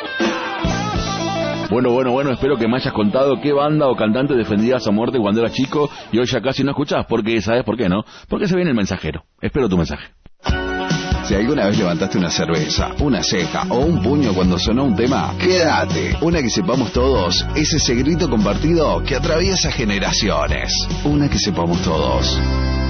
Bueno, espero que me hayas contado qué banda o cantante defendías a muerte cuando eras chico y hoy ya casi no escuchás, porque ¿sabes por qué no? Porque se viene el mensajero. Espero tu mensaje. Si alguna vez levantaste una cerveza, una ceja o un puño cuando sonó un tema, quédate. Una que sepamos todos es ese grito compartido que atraviesa generaciones. Una que sepamos todos.